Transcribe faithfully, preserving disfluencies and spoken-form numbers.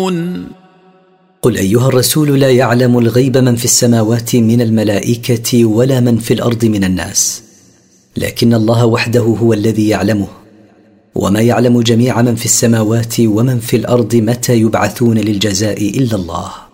قل أيها الرسول: لا يعلم الغيب من في السماوات من الملائكة ولا من في الأرض من الناس، لكن الله وحده هو الذي يعلمه. وما يعلم جميع من في السماوات ومن في الأرض متى يبعثون للجزاء إلا الله.